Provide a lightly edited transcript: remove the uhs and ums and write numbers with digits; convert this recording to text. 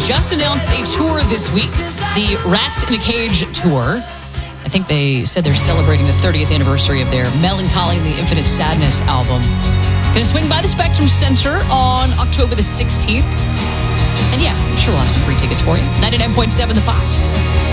just announced a tour this week, the Rats in a Cage tour. I think they said they're celebrating the 30th anniversary of their Melancholy and the Infinite Sadness album. Gonna swing by the Spectrum Center on October the 16th. And yeah, I'm sure we'll have some free tickets for you. 99.7 The Fox.